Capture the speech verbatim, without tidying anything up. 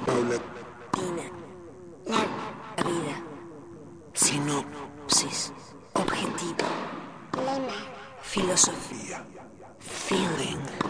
Paulatina. La vida. Sinopsis. Objetivo. Lema. Filosofía. Feeling.